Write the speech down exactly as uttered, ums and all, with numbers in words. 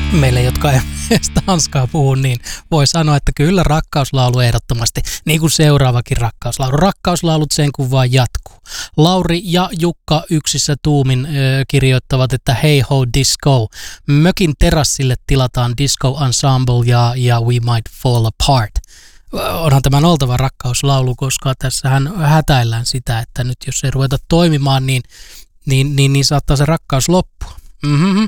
Meille, jotka ei sitä hanskaa puhu, niin voi sanoa, että kyllä rakkauslaulu ehdottomasti, niin kuin seuraavakin rakkauslaulu. Rakkauslaulut sen kun vaan jatkuu. Lauri ja Jukka yksissä tuumin ö, kirjoittavat, että Hey Ho Disco. Mökin terassille tilataan Disco Ensemble ja, ja We Might Fall Apart. Onhan tämän oltava rakkauslaulu, koska tässähän hätäillään sitä, että nyt jos ei ruveta toimimaan, niin, niin, niin, niin saattaa se rakkaus loppua. Mm-hmm.